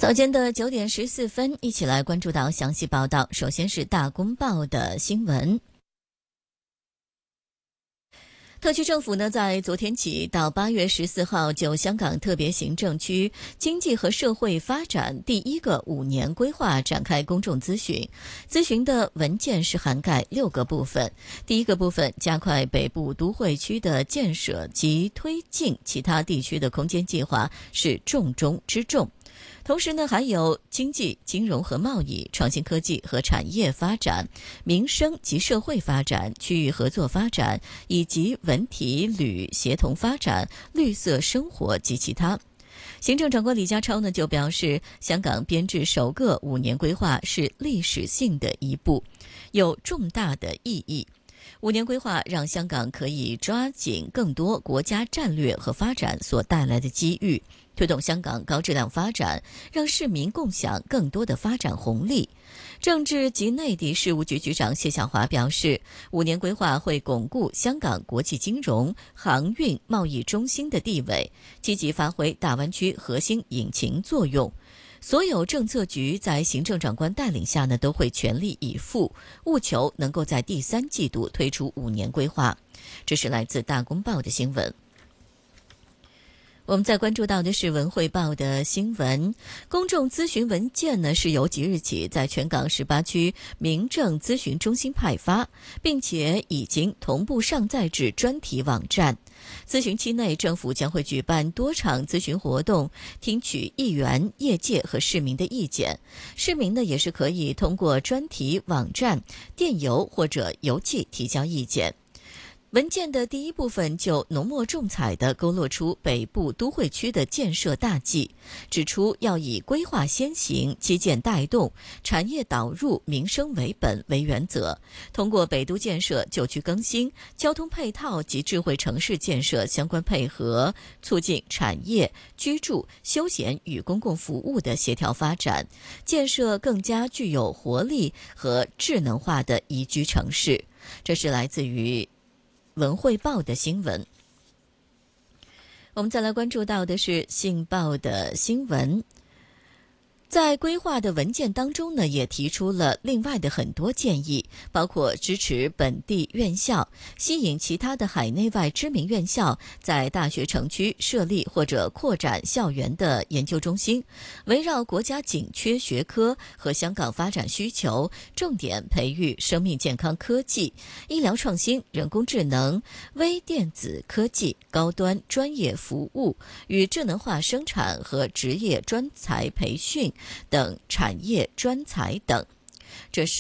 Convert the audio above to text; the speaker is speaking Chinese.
早间的9点14分，一起来关注到详细报道。首先是大公报的新闻。特区政府呢，在昨天起到8月14号就香港特别行政区经济和社会发展第一个5年规划展开公众咨询。咨询的文件是涵盖6个部分。第一个部分，加快北部都会区的建设及推进其他地区的空间计划是重中之重。同时呢，还有经济、金融和贸易、创新科技和产业发展、民生及社会发展、区域合作发展，以及文体旅协同发展、绿色生活及其他。行政长官李家超呢就表示，香港编制首个5年规划是历史性的一步，有重大的意义。5年规划让香港可以抓紧更多国家战略和发展所带来的机遇，推动香港高质量发展，让市民共享更多的发展红利。政治及内地事务局局长谢晓华表示，5年规划会巩固香港国际金融、航运、贸易中心的地位，积极发挥大湾区核心引擎作用。所有政策局在行政长官带领下呢，都会全力以赴，务求能够在第3季度推出5年规划。这是来自大公报的新闻。我们再关注到的是文汇报的新闻，公众咨询文件呢是由即日起在全港18区民政咨询中心派发，并且已经同步上载至专题网站。咨询期内，政府将会举办多场咨询活动，听取议员、业界和市民的意见。市民呢也是可以通过专题网站、电邮或者邮寄提交意见。文件的第一部分就浓墨重彩地勾勒出北部都会区的建设大计，指出要以规划先行、基建带动、产业导入、民生为本为原则，通过北都建设、旧区更新、交通配套及智慧城市建设相关配合，促进产业、居住、休闲与公共服务的协调发展，建设更加具有活力和智能化的宜居城市。这是来自于文汇报的新闻。我们再来关注到的是信报的新闻。在规划的文件当中呢，也提出了另外的很多建议，包括支持本地院校，吸引其他的海内外知名院校在大学城区设立或者扩展校园的研究中心，围绕国家紧缺学科和香港发展需求，重点培育生命健康科技、医疗创新、人工智能、微电子科技、高端专业服务与智能化生产和职业专才培训等产业专才等。这是